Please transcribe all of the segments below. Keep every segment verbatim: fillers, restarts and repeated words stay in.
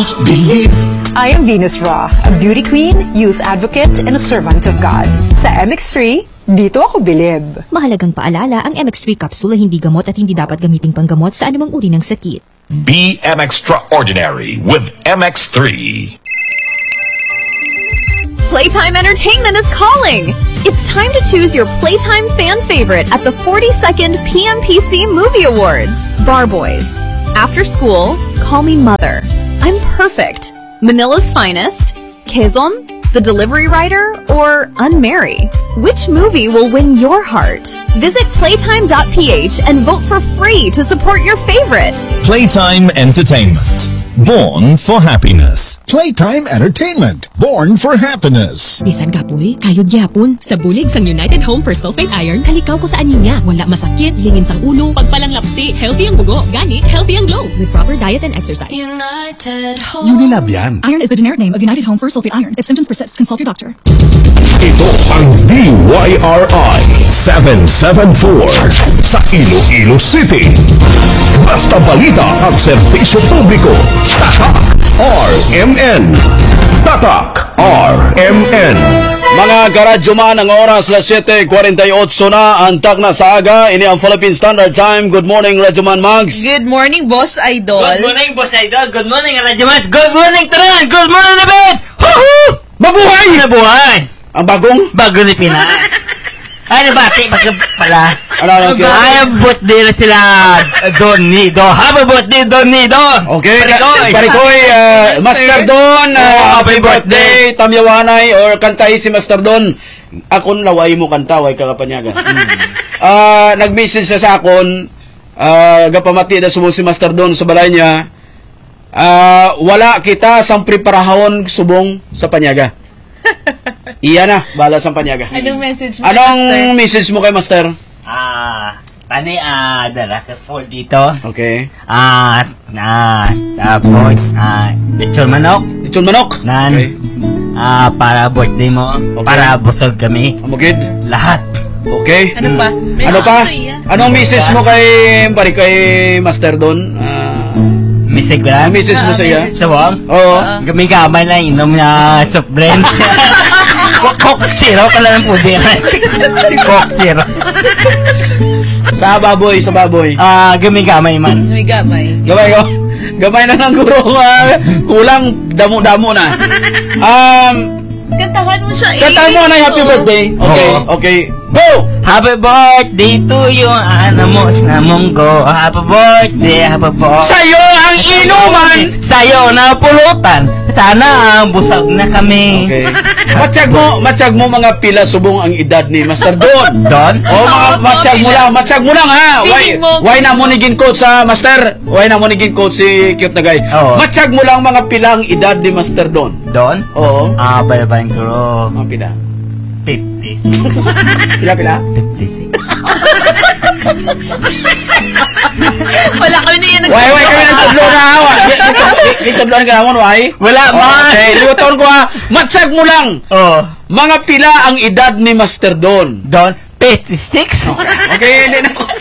bilib. I am Venus Raw, a beauty queen, youth advocate, and a servant of God. Sa M X three, dito ako bilib. Mahalagang paalala, ang M X three capsule ay hindi gamot at hindi dapat gamiting panggamot sa anumang uri ng sakit. Be M Extraordinary with M X three. Playtime Entertainment is calling! It's time to choose your Playtime fan favorite at the forty-second P M P C Movie Awards. Bar Boys, After School, Call Me Mother, I'm Perfect, Manila's Finest, Quezon, The Delivery Rider, or Unmarry. Which movie will win your heart? Visit playtime dot p h and vote for free to support your favorite. Playtime Entertainment. Born for happiness. Playtime Entertainment. Born for happiness. Bisan kapoy, kayod gyapon. Sa bulig sang United Home for Sulfate Iron, kalikaw ko sa aninya. Wala masakit, lingin sang ulo, pagpalang lapsi, healthy ang bugo, gani, healthy ang glow. With proper diet and exercise. United Home. Unilab yan. Iron is the generic name of United Home for Sulfate Iron. If symptoms persist, consult your doctor. Ito ang D Y R I seven seven four sa Iloilo City. Basta balita at serbisyo publiko. Tatak R M N. Tatak R M N. Mga karadyo man, ang oras las siyete forty-eight na, antak na sa aga. Ini ang Philippine Standard Time. Good morning, Radyo Man Mags. Good morning, Boss Idol. Good morning, Boss Idol. Good morning, Radyo Man. Good morning, Taran. Good morning, David. Woohoo! Mabuhay! Mabuhay! Ang bagong? Bago ni Pina. Ay, nabati, baka pala. Ano, ano, sige. Ay, ang birthday na sila, Don Nido. Happy birthday, Don Nido. Okay, Parikoy, uh, Master Don, uh, happy birthday, Tamyawanay, or kantahin si Master Don. Akon laway mo kanta, way kakapanyaga. uh, Nag-message siya sa akon, uh, gapamati na sumo si Master Don sa balay niya, uh, wala kita sang preparahon subong sa panyaga. Iya na, bala sa panyaga. Anong message mo, Anong Master? message mo kay Master? Ah, tani, ah, dala ka full dito. Okay. Ah, na, tapos, ah, lechon manok. Lechon manok? Nan, okay. Ah, para birthday mo, okay. Para busog kami. Amagid? Lahat. Okay. Ano pa? Message ano pa? mo, Anong message mo kay, pari kay Master Don? Ah... Message ba? Message mo sa iya? Sa wang? Oo. Gamigamay na inom na soft drink. Coke zero pala ng pudi. Coke zero. Sa baboy, sa baboy. Ah, gamigamay man. Gamigamay. Gamay ko. Gamay na ng guro. Uh, kulang damo-damo na. Um, Kantahan mo siya eh. Kantahan mo na happy birthday. Okay, okay. Go! Happy birthday to you, anamos na munggo. Happy birthday, happy birthday. Sa'yo ang inuman! Sa'yo na pulutan. Sana ang busog na kami. Okay. Matsyag mo, matsyag mo mga pila subong ang edad ni Master Don. Don? O mga matsyag mo lang, matsyag mo lang ha. Why, why na mo niging coach sa Master? Why na mo niging coach si cute na guy? Oo. Matsyag mo lang mga pila ang edad ni Master Don. Don? Oo. Ah, balaban ko. Mga pila. fifty-six. Pila pila? fifty-six. Wala kami na yan. Why, why kami nagtablo na ha? Nagtabloan ka naman, why? Wala man. Okay, liwatan ko ha. Matsyag mo lang. Oh. Mga pila ang edad ni Master Don. Don? fifty-six? Okay, okay, hindi na ko.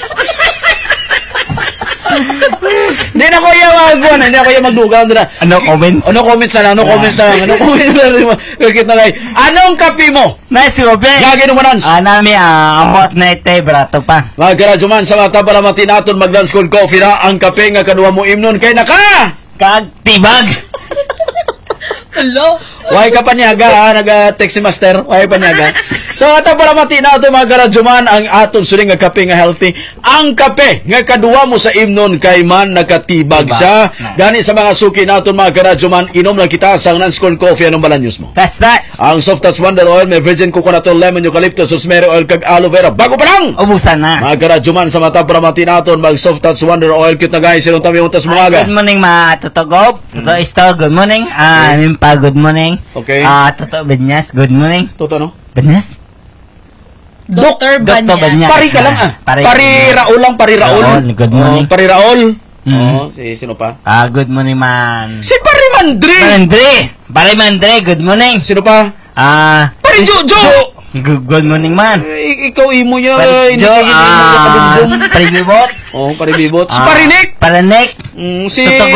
Hindi na ko yung magbuwan. Hindi na ko yung magdugang. Ano comments? Ano comments na lang? Ano comments na lang? Ano comments na lang? Kikit na lang. Anong kape mo? Nice, Robe. Gagi nung manans. Ah, nami, ah, hot night eh, brato pa. Mga karadyoman, sa mga tabaramati natin mag-dance cold coffee na ang kape nga kaduha mo imnon kay naka! Kagtibag! Hello? Why ka panyaga ha? Nag-text si Master. Why panyaga? So, ata para mati na ito mga karadyoman ang aton suling nga kape nga healthy. Ang kape nga kaduwa mo sa imnon kay man nakatibag siya. Gani sa mga suki naton mga karadyoman, inom lang kita sa non-scorn coffee. Anong balang news mo? That's that. Ang Soft Touch Wonder Oil, may virgin coconut oil, lemon, eucalyptus, rosemary oil, kag aloe vera. Bago pa lang! Ubusan na. Mga karadyoman, sa mata para mati naton mag Soft Touch Wonder Oil. Cute na guys, sinong tabi untas mga. Good morning, ma. Tutugop. Tuto isto. Good morning. Ah, uh, pa. Good morning. Okay. Ah, uh, Tuto Benyas. Good morning. Tuto no? Benyas? Doctor Banyas. Pari ka lang ah. Pari, pari Raul lang, pari Raul. Raul. Good morning. Oh, pari Raul. Mm. Oh, si sino pa? Ah, good morning man. Si Pari Mandre. Mandre. Pari Mandre, good morning. Sino pa? Ah, Pari Jojo. Good, good morning man. I ikaw imo niya. Pari Jo. Ah, Pari Bibot. Oh, Pari Bibot. Si Ah, Pari Nick. Pari Nick. Mm, si Tutugop.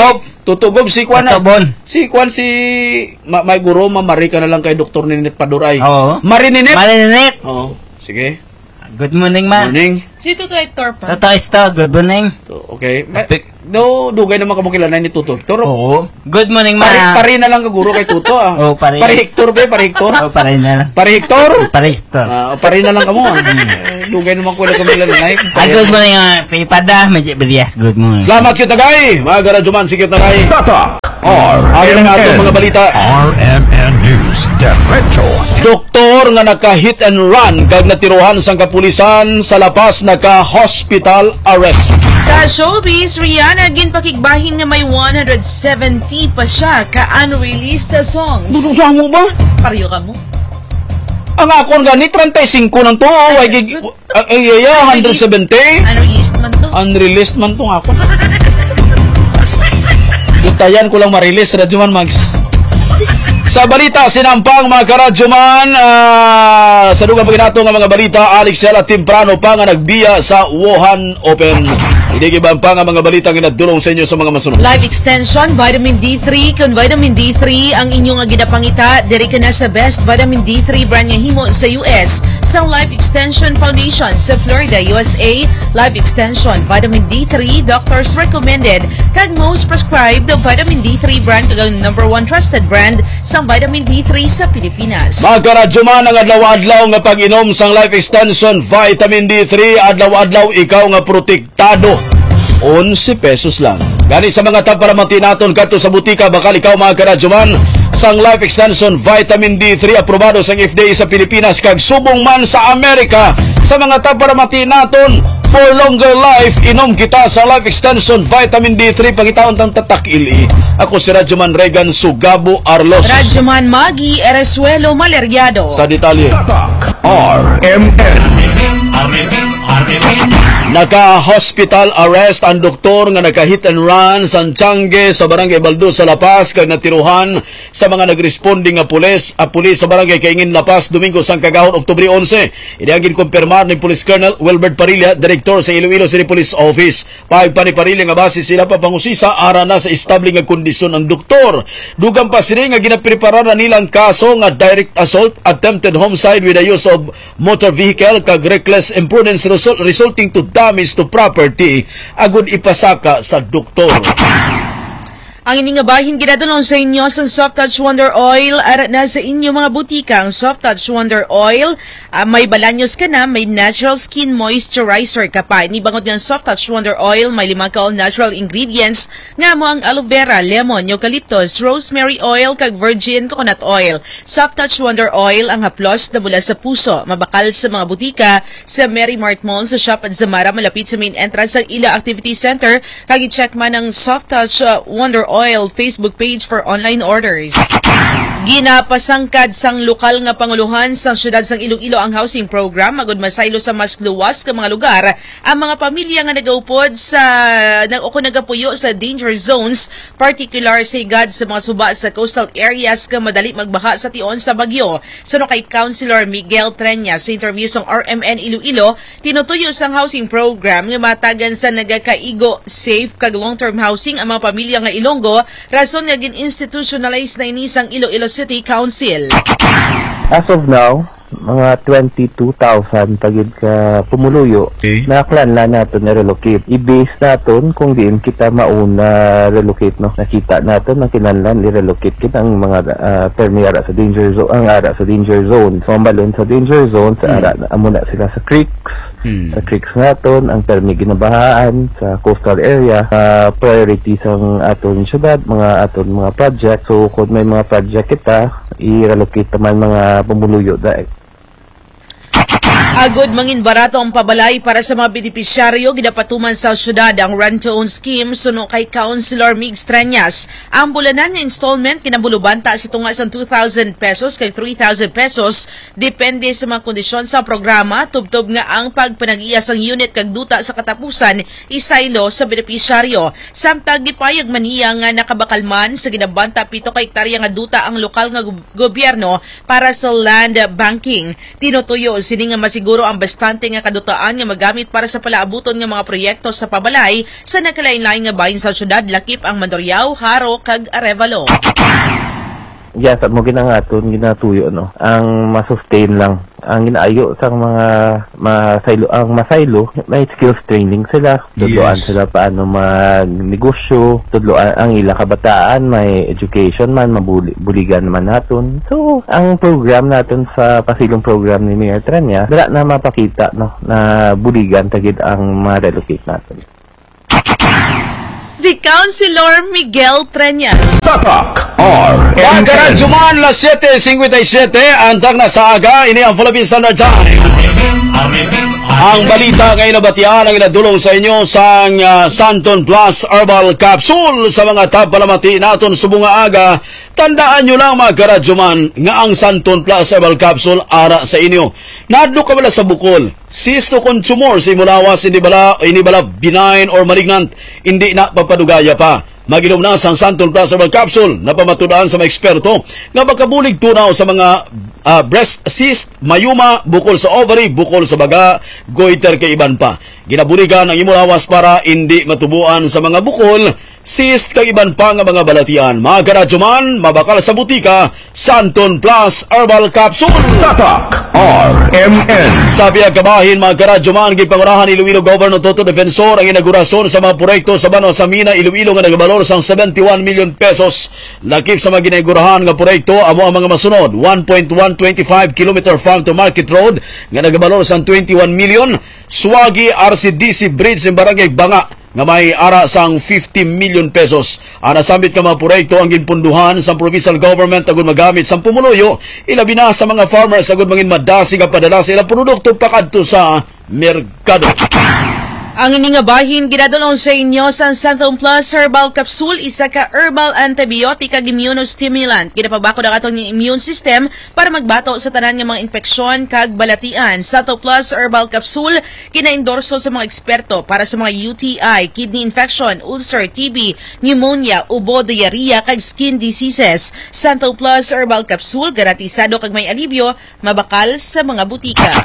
Tutugob si Kwan na. Tutubon. Si Kwan si ma, may guro mamari ka na lang kay Doktor Ninet Paduray. Oo. Marininit. Marininit. Oo. Sige. Good morning, ma. Morning. Si Tuto Hector pa. Toto Isto, good morning. Okay. Ma, do dugay naman kamo kilala ni Tuto Hector. Oo. Good morning, ma. Pari, pari na lang ka guro kay Tuto ah. Oo, pari. Pari Hector ba? Pari Hector? Oo, pari na lang. Pari Hector? Pari Hector. Ah, pari na lang kamo ah. Eh, dugay naman ko lang kami lang like. Ah, good morning, ma. Pipada, Medyo Berias, good morning. Salamat kita kay. Mga garadyoman, sige ta kay. Tata R Ari M na nga itong N mga balita. R M N News Derecho. Doktor nga naka-hit and run kag natiruhan sang kapulisan sa lapas naka-hospital arrest. Sa showbiz, Rihanna ginpakigbahin nga may one hundred seventy pa siya ka unreleased na songs. Dudusa mo ba? Pariyo ka mo. Ang akon gani thirty-five nang to. Ay gig ay ay one hundred seventy. Unreleased man to. Unreleased man tong akon. Dutayan ko lang ma-release Radyoman Mags. Sa balita, sinampang mga karadyoman uh, sa dugang paginato ng mga balita, Alex Yala Timprano pa nga nagbiya sa Wuhan Open. Hindi ibang pa nga mga balita nga nadulong sa inyo sa mga masunod. Life extension, vitamin D three. Kung vitamin D three ang inyong nga ginapangita, diri ka na sa best vitamin D three brand nga himo sa U S. Sa Life Extension Foundation sa Florida, U S A, Life Extension, vitamin D three, doctors recommended, kag most prescribed the vitamin D three brand kag ang number one trusted brand sa vitamin D three sa Pilipinas. Mga karadyoman, ang adlaw-adlaw nga pag-inom sang Life Extension Vitamin D three, adlaw-adlaw ikaw nga protektado. eleven pesos lang. Gani sa mga tab para matinaton kadto sa butika, bakal ikaw mga karadyoman sang Life Extension Vitamin D three aprobado sang F D A sa Pilipinas kag subong man sa Amerika. Sa mga tab para matinaton for longer life, inom kita sa Life Extension Vitamin D three, pangitaon tang tatak ili. Ako si Radyoman Regan Sugabo Arlos. Radyoman Magi Eresuelo Maleryado. Sa detalye, R M N. Naka-hospital arrest ang doktor nga naka-hit and run sa Tiangge sa Barangay Baldo sa La Paz kag natiruhan sa mga nag-responding nga pulis a pulis sa Barangay Kaingin La Paz Domingo sang kagahon Oktubre eleven. Idagin kumpirmar ni Police Colonel Wilbert Parilla, Director sa Iloilo City Police Office. Payag pa ni Parilla nga base sila pa pangusisa ara na sa estable nga kondisyon ang doktor. Dugang pa sila nga ginaprepara na nilang kaso nga direct assault, attempted homicide with the use of motor vehicle kag reckless imprudence result, resulting to damage to property agud ipasaka sa doktor. Ang ining nga bahin ginadulong sa inyo sa Soft Touch Wonder Oil arat na sa inyo mga butika. Ang Soft Touch Wonder Oil, uh, may balanyos ka na, may natural skin moisturizer ka pa. Inibangot ng Soft Touch Wonder Oil, may limang ka all natural ingredients nga mo ang aloe vera, lemon, eucalyptus, rosemary oil, kag virgin coconut oil. Soft Touch Wonder Oil ang haplos na mula sa puso. Mabakal sa mga butika sa Mary Mart Mall, sa Shop at Zamara, malapit sa main entrance ng Ila Activity Center. Kag i-check man ang Soft Touch uh, Wonder Oil Facebook page for online orders. Ginapasangkad sang lokal nga panguluhan sang syudad sang Iloilo ang housing program magud masaylo sa mas luwas nga mga lugar ang mga pamilya nga nagaupod sa nag o nagapuyo sa danger zones, particular sa igad sa mga suba sa coastal areas nga madali magbaha sa tion sa bagyo. Suno kay Councilor Miguel Trenya sa interview sang R M N Iloilo, tinutuyo sang housing program nga matagan sa nagakaigo safe kag long-term housing ang mga pamilya nga Ilonggo, rason nga gin-institutionalize na inisang Iloilo City Council. As of now, mga twenty-two thousand tagid ka pumuluyo okay. Na plan na natin na-relocate. I-base natin kung diin kita mauna relocate, no? Nakita natin ang kinanlan i-relocate kita ang mga uh, permi ara sa danger zone, ang ara sa danger zone. So, balon sa danger zone, sa ara na amo na sila sa creeks. Hmm. Sa creeks natin, ang permi ginabahaan sa coastal area, uh, priority sang aton syudad, mga aton mga project. So, kung may mga project kita, i-relocate naman mga pumuluyo dahil. Agod mangin barato ang pabalay para sa mga benepisyaryo ginapatuman sa syudad ang rent-to-own scheme suno kay Councilor Mig Stranyas. Ang bulanan nga installment kinabulubanta sa tunga sa two thousand pesos kay three thousand pesos depende sa mga kondisyon sa programa. Tubtob nga ang pagpanag-iya sang unit kag duta sa katapusan isaylo sa benepisyaryo. Samtang gipayag man niya nga nakabakalman sa ginabanta pito ka hektarya nga duta ang lokal nga gobyerno para sa land banking. Tinutuyo sini nga masig masiguro ang bastante nga kadutaan nga magamit para sa palaabuton nga mga proyekto sa pabalay sa nakalain-lain nga bahin sa syudad, lakip ang Mandurriao, Haro kag Arevalo. Yes, at mo ginangaton, ginatuyo, no? Ang masustain lang. Ang ginaayo sa mga masaylo, ang masaylo, may skills training sila. Tudloan yes. sila paano magnegosyo, tudloan ang ilang kabataan, may education man, mabuligan naman natin. So, ang program natin sa pasilong program ni Mayor Tranya, dala na mapakita, no? Na buligan tagid ang ma-relocate natin. Si Councilor Miguel Treñas. Tatak R M N. Pagkaradjuman, las siete fifty-seven, antang na sa aga, ini ang Philippine Standard Time. Ang balita ngayon na batian ang inadulong sa inyo sa uh, Santon Plus Herbal Capsule sa mga tapalamati naton subunga aga. Tandaan nyo lang mga karadjuman nga ang Santon Plus Herbal Capsule ara sa inyo. Nadlo ka bala sa bukol. Cysto con tumor sa imulawas, hindi bala, hindi bala benign or malignant, hindi na papadugaya pa. Maginom na sang Santon Plus Herbal Capsule na pamatudaan sa mga eksperto nga makabulig tunaw sa mga uh, breast cyst, mayuma, bukol sa ovary, bukol sa baga, goiter kay iban pa. Ginabuligan ang imulawas para hindi matubuan sa mga bukol, cyst kay iban pa nga mga balatian. Mga karadjuman, mabakal sa butika, Santon Plus Herbal Capsule. Tatak R M N. Sabi ang kabahin, mga karadjuman, gipangurahan Iloilo Governor Toto Defensor ang inaugurasyon sa mga proyekto sa Banwa sa Mina, Iloilo nga nagabalor sang seventy-one million pesos. Lakip sa mga ginaugurahan nga proyekto amo ang mga masunod: one point one two five kilometer farm to market road nga nagabalor sang twenty-one million, Swagi R C D C Bridge sa Barangay Banga nga may ara sang fifty million pesos. Ang nasambit nga mga proyekto ang ginpunduhan sa provincial government agud magamit sa pumuluyo, ilabi na sa mga farmers agud mangin madasi nga padala sa ilang produkto pakadto sa merkado. Ang ining nga bahin ginadulong sa inyo sa Santon Plus Herbal Capsule, isa ka herbal antibiotic kag immunostimulant. Ginapabako na katong immune system para magbato sa tanan nga mga infeksyon kag balatian. Santon Plus Herbal Capsule kinaendorso sa mga eksperto para sa mga U T I, kidney infection, ulcer, T B, pneumonia, ubo, diarrhea kag skin diseases. Santon Plus Herbal Capsule garantisado kag may alibyo, mabakal sa mga butika.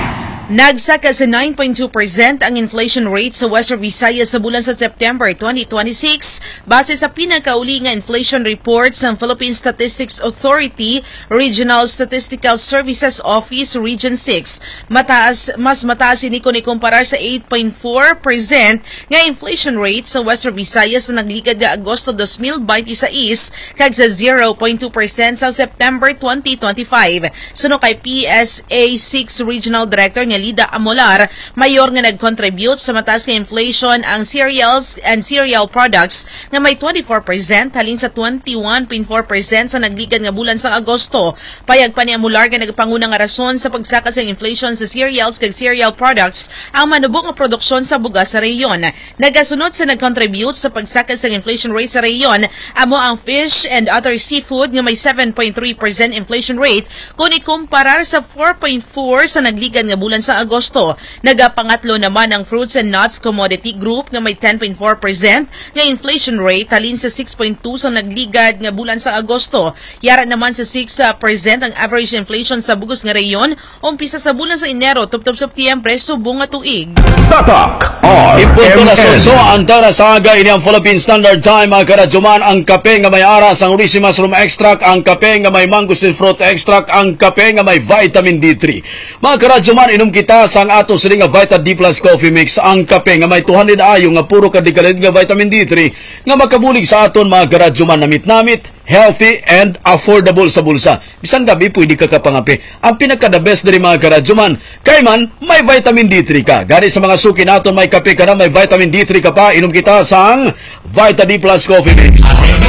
Nagsaka sa nine point two percent ang inflation rate sa Western Visayas sa bulan sa September twenty twenty-six base sa pinakauli nga inflation report sa Philippine Statistics Authority Regional Statistical Services Office Region six. Mataas, mas mataas ini kung ikumparar sa eight point four percent nga inflation rate sa Western Visayas na nagligad nga Agosto twenty twenty-six kag sa zero point two percent sa September twenty twenty-five. Suno kay P S A six Regional Director nga Lida Amolar, mayor nga nag-contribute sa mataas nga inflation ang cereals and cereal products nga may twenty-four percent halin sa twenty-one point four percent sa nagligad nga bulan sa Agosto. Payag pa ni Amolar nga nagpangunang nga rason sa pagsaka sa inflation sa cereals kag cereal products ang manubok nga produksyon sa bugas sa rehiyon. Nagasunod sa nag-contribute sa pagsaka sa inflation rate sa rehiyon amo ang fish and other seafood nga may seven point three percent inflation rate kung ikumparar sa four point four sa nagligad nga bulan sa Agosto. Nagapangatlo naman ang fruits and nuts commodity group nga may ten point four percent nga inflation rate halin sa six point two sa nagligad nga bulan sa Agosto. Yara naman sa six percent ang average inflation sa bugos nga rehiyon umpisa sa bulan sa Enero tuptub Setyembre subong nga tuig. Tatak R M N. Impunto na sonso ang tara sa aga ini ang Philippine Standard Time. Mga karadjuman, ang kape nga may ara sang Orisi Mushroom Extract, ang kape nga may mangosteen fruit extract, ang kape nga may vitamin D three. Mga karadjuman, inom kita sang ato sila nga Vita D Plus Coffee Mix, ang kape nga may two hundred ayo nga puro kadikalit nga vitamin D three nga makabulig sa aton mga karadjuman, namit-namit, healthy and affordable sa bulsa. Bisan gabi pwede ka kapangapi. Ang pinaka-the best diri mga karadjuman, kay man may vitamin D three ka. Gani sa mga suki naton may kape ka na may vitamin D three ka pa, inom kita sang Vita D Plus Coffee Mix.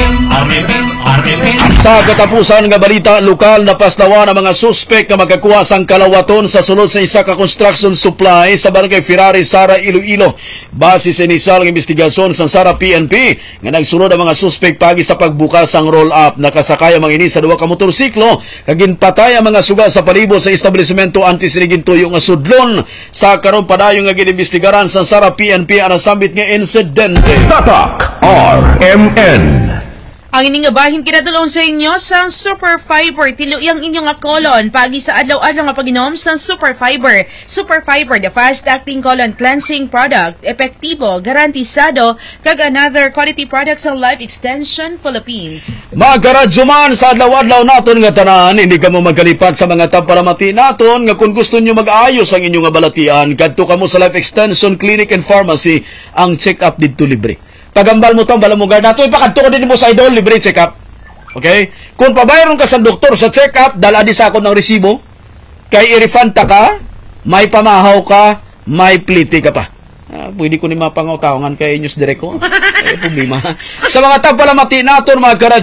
Sa katapusan nga balita, lokal na paslawan ang mga suspek nga makakuha sang kalawaton sa sulod sa isa ka construction supply sa Barangay Ferrari, Sara, Iloilo. Base sa inisal ng investigasyon sa Sara P N P nga nagsunod ang mga suspek pagi sa pagbukas sang roll-up. Nakasakay ang mga ini sa duwa ka motorsiklo kagin patay ang mga suga sa palibot sa establishmento antes sinigin tuyo nga sudlon. Sa karon padayon nga ginimbestigaran sa Sara P N P ang nasambit nga insidente. Tatak R M N. Ang ining bahin kinadulong sa inyo sa Super Fiber. Tiluyang inyong nga colon pagi sa adlaw-adlaw nga pag-inom sa Super Fiber. Super Fiber, the fast-acting colon cleansing product. Epektibo, garantisado, kag another quality product sa Life Extension Philippines. Mga karadyo man, sa adlaw-adlaw naton nga tanan, hindi ka mo magkalipat sa mga tamparamati naton nga kung gusto nyo mag-ayos ang inyong nga balatian, kadto ka mo sa Life Extension Clinic and Pharmacy, ang check-up dito libre. Pagambal mo itong balamugar na ito, ipakadto ko din mo sa idol, libre check-up. Okay? Kung pabayron ka sa doktor sa check-up, dala di sa ako ng resibo, kay i-refund ta ka, may pamahaw ka, may pliti ka pa. Ah, pwede ko ni mapangaw-tawangan kay inyos direko. Ay, problema. Sa mga tampalamati naton, mga karadyo,